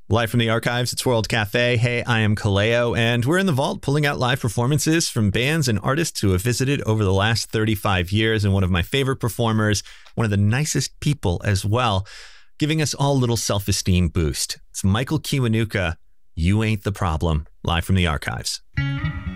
Live from the archives, it's World Cafe. Hey, I am Kaleo, and we're in the vault pulling out live performances from bands and artists who have visited over the last 35 years. And one of my favorite performers, one of the nicest people as well, giving us all a little self-esteem boost. It's Michael Kiwanuka, You Ain't the Problem, live from the archives.